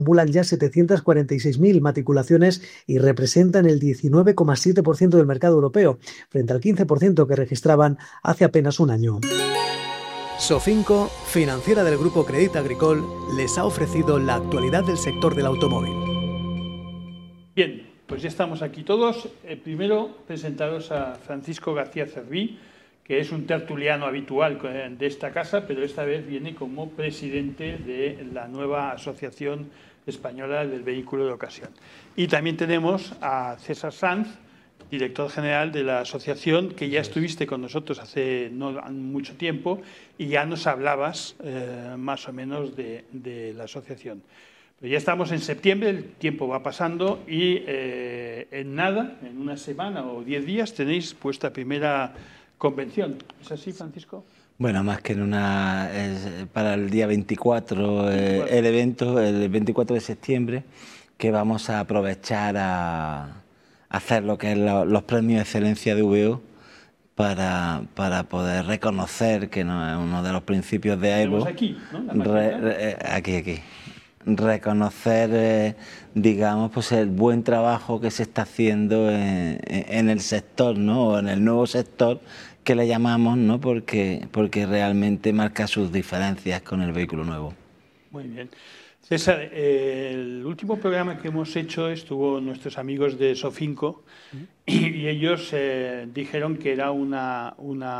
acumulan ya 746.000 matriculaciones y representan el 19,7% del mercado europeo, frente al 15% que registraban hace apenas un año. Sofinco, financiera del Grupo Crédit Agricole, les ha ofrecido la actualidad del sector del automóvil. Bien, pues ya estamos aquí todos. Primero, presentaros a Francisco García Cerví, que es un tertuliano habitual de esta casa, pero esta vez viene como presidente de la nueva Asociación Española del Vehículo de Ocasión. Y también tenemos a César Sanz, director general de la asociación, que ya estuviste con nosotros hace no mucho tiempo y ya nos hablabas más o menos de la asociación. Pero ya estamos en septiembre, el tiempo va pasando y en nada, en una semana o 10 días, tenéis vuestra primera convención. ¿Es así, Francisco? Bueno, más que en una... para el día 24, el evento, el 24 de septiembre, que vamos a aprovechar a hacer lo que es los premios de excelencia de VO para poder reconocer, que no es uno de los principios de AEVO. Aquí, ¿no? Aquí. Reconocer, digamos, pues el buen trabajo que se está haciendo en el sector, ¿no? O en el nuevo sector que le llamamos, ¿no? Porque realmente marca sus diferencias con el vehículo nuevo. Muy bien. César, el último programa que hemos hecho estuvo nuestros amigos de Sofinco y ellos dijeron que era una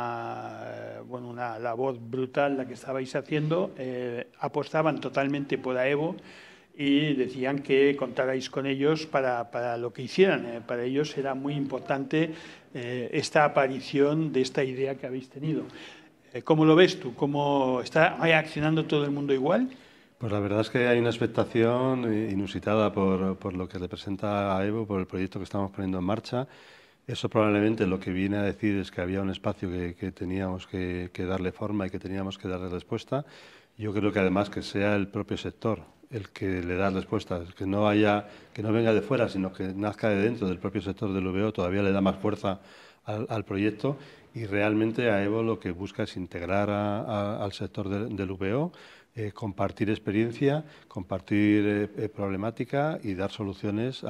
labor brutal la que estabais haciendo, apostaban totalmente por AEVO y decían que contarais con ellos para lo que hicieran. Para ellos era muy importante esta aparición de esta idea que habéis tenido. ¿Cómo lo ves tú? ¿Cómo está reaccionando todo el mundo igual? Pues la verdad es que hay una expectación inusitada por lo que representa AEVO, por el proyecto que estamos poniendo en marcha. Eso probablemente lo que viene a decir es que había un espacio que teníamos que darle forma y que teníamos que darle respuesta. Yo creo que además que sea el propio sector el que le da respuesta, que no venga de fuera, sino que nazca de dentro del propio sector del VO, todavía le da más fuerza al proyecto. Y realmente AEVO lo que busca es integrar al sector del VO, compartir experiencia, compartir problemática y dar soluciones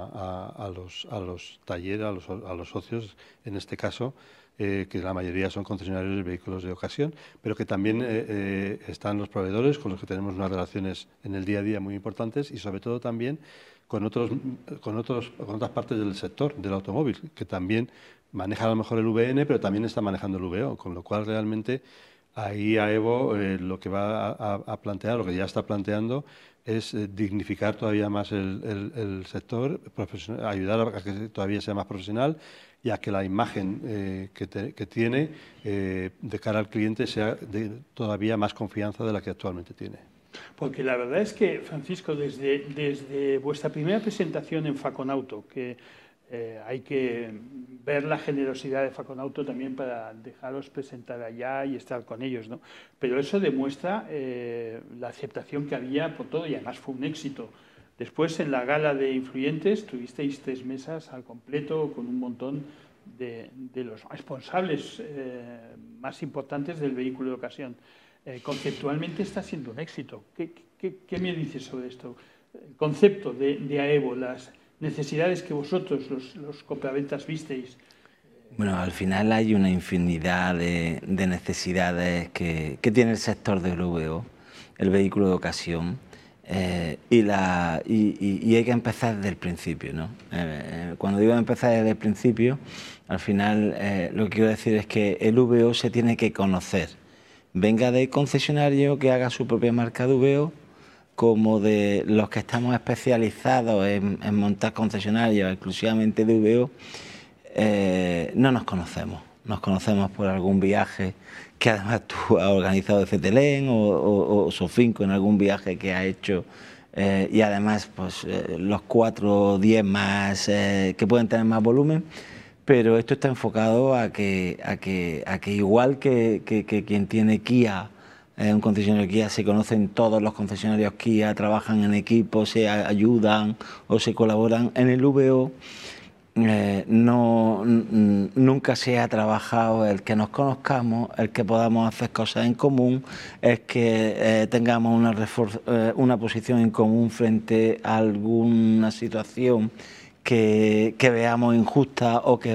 a los talleres, a los socios, en este caso, que la mayoría son concesionarios de vehículos de ocasión, pero que también están los proveedores con los que tenemos unas relaciones en el día a día muy importantes y sobre todo también con otras partes del sector del automóvil, que también maneja a lo mejor el VN, pero también está manejando el VO, con lo cual realmente ahí AEVO lo que va a plantear, lo que ya está planteando, es dignificar todavía más el sector, ayudar a que todavía sea más profesional y a que la imagen que tiene de cara al cliente sea de todavía más confianza de la que actualmente tiene. Porque la verdad es que, Francisco, desde vuestra primera presentación en Faconauto, que hay que ver la generosidad de Faconauto también para dejaros presentar allá y estar con ellos, ¿no? Pero eso demuestra la aceptación que había por todo y además fue un éxito. Después, en la gala de influyentes, tuvisteis 3 mesas al completo con un montón de los responsables más importantes del vehículo de ocasión. Conceptualmente está siendo un éxito. ¿Qué me dices sobre esto? El concepto de AEVO, las necesidades que vosotros, los compraventas, visteis. Bueno, al final hay una infinidad de necesidades que tiene el sector del VO, el vehículo de ocasión, y hay que empezar desde el principio, ¿no? Cuando digo empezar desde el principio, al final lo que quiero decir es que el VO se tiene que conocer, venga del concesionario que haga su propia marca de VO, como de los que estamos especializados en montar concesionarios exclusivamente de VO, no nos conocemos. Nos conocemos por algún viaje que además tú has organizado de CETELEN o Sofinco en algún viaje que ha hecho, y además pues los 4 o 10 más que pueden tener más volumen, pero esto está enfocado a que igual que quien tiene Kia, un concesionario Kia, se conocen todos los concesionarios Kia, trabajan en equipo, se ayudan o se colaboran. En el VO nunca se ha trabajado el que nos conozcamos, el que podamos hacer cosas en común, el que tengamos una posición en común frente a alguna situación que veamos injusta o que